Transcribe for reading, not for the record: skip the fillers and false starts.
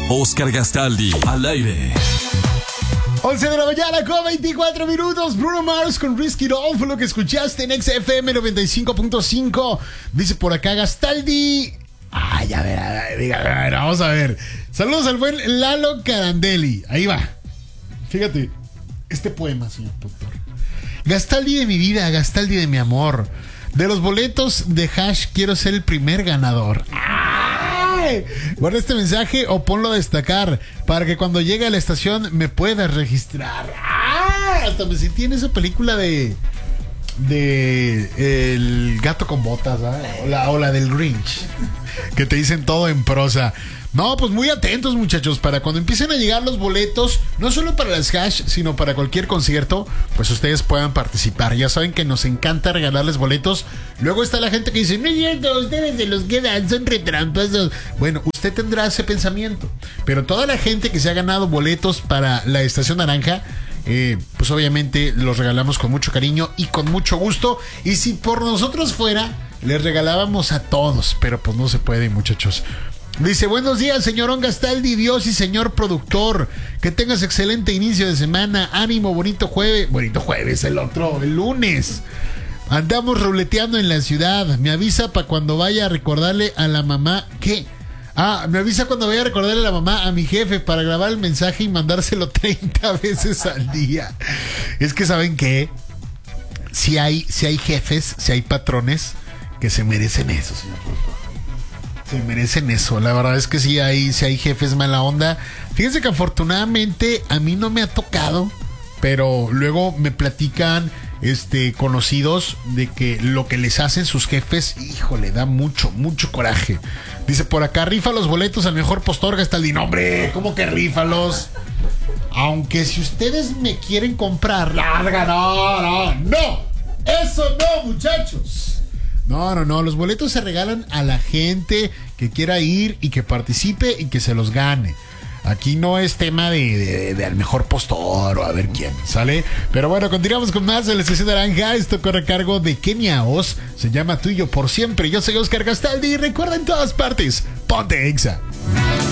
Oscar Gastaldi, al aire. 11 de la mañana con 24 minutos. Bruno Mars con Risky Doll fue lo que escuchaste en XFM 95.5. Dice por acá Gastaldi. Ay, a ver, vamos a ver. Saludos al buen Lalo Carandelli. Ahí va. Fíjate, este poema, señor doctor. Gastaldi de mi vida, Gastaldi de mi amor. De los boletos de Hash quiero ser el primer ganador. Guarda este mensaje o ponlo a destacar para que cuando llegue a la estación me puedas registrar. Hasta me sentí en esa película de El gato con botas, o la del Grinch, que te dicen todo en prosa. No, pues muy atentos, muchachos, para cuando empiecen a llegar los boletos, no solo para las Hash, sino para cualquier concierto, pues ustedes puedan participar. Ya saben que nos encanta regalarles boletos. Luego está la gente que dice, no es cierto, ustedes se los quedan, son retramposos. Bueno, usted tendrá ese pensamiento, pero toda la gente que se ha ganado boletos para la Estación Naranja, pues obviamente los regalamos con mucho cariño y con mucho gusto. Y si por nosotros fuera, les regalábamos a todos, pero pues no se puede, muchachos. Dice, buenos días, señorón Gastaldi, Dios y señor productor. Que tengas excelente inicio de semana. Ánimo, bonito jueves. Bonito jueves, el lunes. Andamos ruleteando en la ciudad. Me avisa para cuando vaya a recordarle a la mamá. ¿Qué? Me avisa cuando vaya a recordarle a la mamá a mi jefe para grabar el mensaje y mandárselo 30 veces al día. Es que, ¿saben qué? Si hay jefes, si hay patrones que se merecen eso, señor productor. Se merecen eso, la verdad es que sí hay jefes mala onda. Fíjense que afortunadamente a mí no me ha tocado, pero luego me platican conocidos de que lo que les hacen sus jefes, híjole, da mucho coraje. Dice por acá, rifa los boletos al mejor postor Gastaldi. No, hombre, ¿cómo que rífalos? Aunque si ustedes me quieren comprar, larga, no, eso no, muchachos. No, los boletos se regalan a la gente que quiera ir y que participe y que se los gane. Aquí no es tema de al mejor postor o a ver quién, ¿sale? Pero bueno, continuamos con más de la Estación Naranja. Esto corre a cargo de Kenia Oz. Se llama Tú y Yo por Siempre. Yo soy Oscar Gastaldi y recuerda en todas partes, ponte Exa.